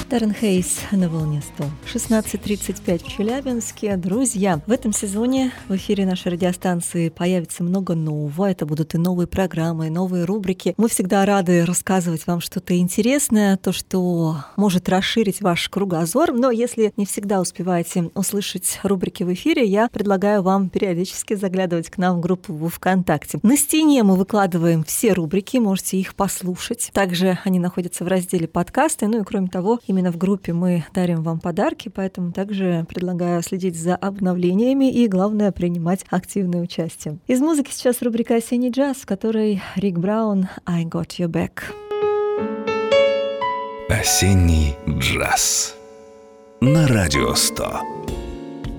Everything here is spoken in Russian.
Даррен Хейс на волне 100. 16:35 в Челябинске. Друзья, в этом сезоне в эфире нашей радиостанции появится много нового. Это будут и новые программы, и новые рубрики. Мы всегда рады рассказывать вам что-то интересное, то, что может расширить ваш кругозор. Но если не всегда успеваете услышать рубрики в эфире, я предлагаю вам периодически заглядывать к нам в группу во ВКонтакте. На стене мы выкладываем все рубрики, можете их послушать. Также они находятся в разделе «Подкасты». Ну и кроме того, именно в группе мы дарим вам подарки, поэтому также предлагаю следить за обновлениями и, главное, принимать активное участие. Из музыки сейчас рубрика «Осенний джаз», в которой Рик Браун «I Got Your Back». Осенний джаз на Радио 100.